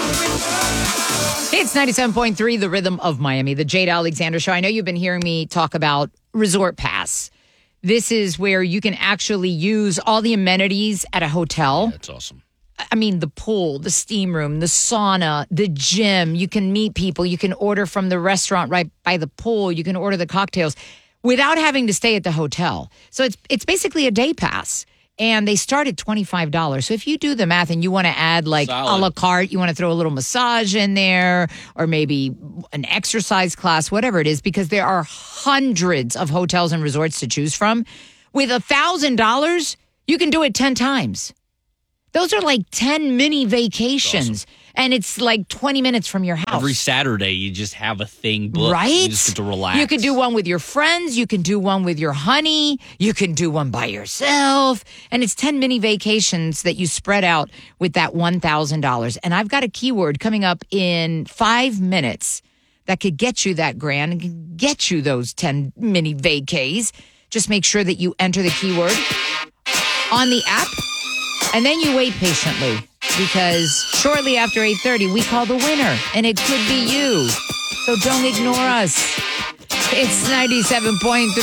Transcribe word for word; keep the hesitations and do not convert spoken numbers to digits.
It's ninety-seven point three, The Rhythm of Miami, the Jade Alexander Show. I know you've been hearing me talk about Resort Pass. This is where you can actually use all the amenities at a hotel. Yeah, that's awesome. I mean, the pool, the steam room, the sauna, the gym. You can meet people. You can order from the restaurant right by the pool. You can order the cocktails without having to stay at the hotel. So it's it's basically a day pass. And they start at twenty-five dollars. So if you do the math and you want to add like Solid. a la carte, you want to throw a little massage in there or maybe an exercise class, whatever it is, because there are hundreds of hotels and resorts to choose from. With one thousand dollars, you can do it ten times. Those are like ten mini vacations. Awesome. And it's like twenty minutes from your house. Every Saturday, you just have a thing booked. Right? You just get to relax. You can do one with your friends. You can do one with your honey. You can do one by yourself. And it's ten mini vacations that you spread out with that one thousand dollars. And I've got a keyword coming up in five minutes that could get you that grand and can get you those ten mini vacays. Just make sure that you enter the keyword on the app. And then you wait patiently because shortly after eight thirty, we call the winner, and it could be you. So don't ignore us. It's ninety-seven point three.